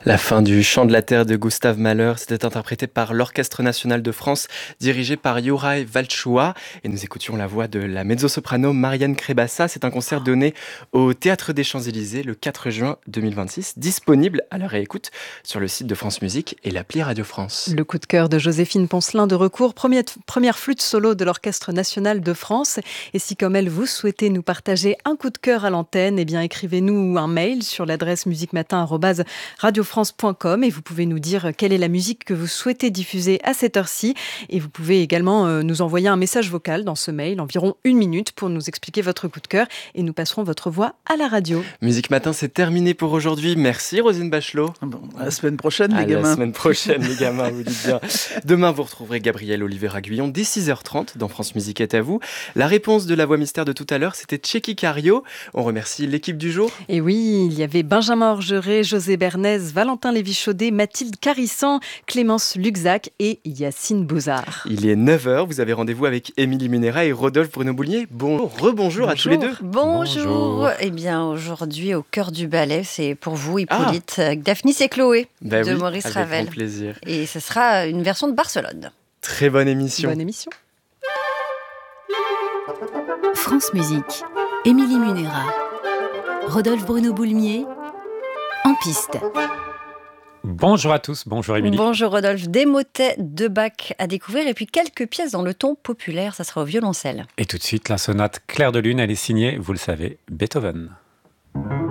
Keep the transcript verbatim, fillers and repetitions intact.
La fin du Chant de la Terre de Gustave Mahler, c'était interprété par l'Orchestre national de France, dirigé par Juraj Valchoa. Et nous écoutions la voix de la mezzo-soprano Marianne Crébassa. C'est un concert donné au Théâtre des Champs-Élysées le quatre juin deux mille vingt-six, disponible à la réécoute sur le site de France Musique et l'appli Radio France. Le coup de cœur de Joséphine Poncelin de Recours, première, première flûte solo de l'Orchestre national de France. Et si comme elle, vous souhaitez nous partager un coup de cœur à l'antenne, eh bien écrivez-nous un mail sur l'adresse musiquematin arobase radio france point com et vous pouvez nous dire quelle est la musique que vous souhaitez diffuser à cette heure-ci. Et vous pouvez également euh, nous envoyer un message vocal dans ce mail, environ une minute, pour nous expliquer votre coup de cœur et nous passerons votre voix à la radio. Musique Matin, c'est terminé pour aujourd'hui. Merci Rosine Bachelot. Bon, à la semaine prochaine, à les gamins. La semaine prochaine, les gamins, vous dites bien. Demain, vous retrouverez Gabriel Oliver-Aguillon dès six heures trente dans France Musique est à vous. La réponse de la voix mystère de tout à l'heure, c'était Tchéky Cario. On remercie l'équipe du jour. Et oui, il y avait Benjamin Orgeret, José Bernays, Valentin Lévy-Chaudet, Mathilde Carissan, Clémence Luxac et Yacine Bozard. Il est neuf heures, vous avez rendez-vous avec Émilie Munera et Rodolphe Bruno-Boulier. Bon, rebonjour à tous les deux. Bonjour. Bonjour. Eh bien, aujourd'hui, au cœur du ballet, c'est pour vous, Hippolyte, ah. Daphnis et Chloé bah de oui, Maurice avec Ravel. Grand plaisir. Et ce sera une version de Barcelone. Très bonne émission. Bonne émission. France Musique, Émilie Munera, Rodolphe Bruno-Boulmier, en piste. Bonjour à tous, bonjour Émilie. Bonjour Rodolphe, des motets de Bach à découvrir et puis quelques pièces dans le ton populaire, ça sera au violoncelle. Et tout de suite, la sonate Clair de Lune, elle est signée, vous le savez, Beethoven.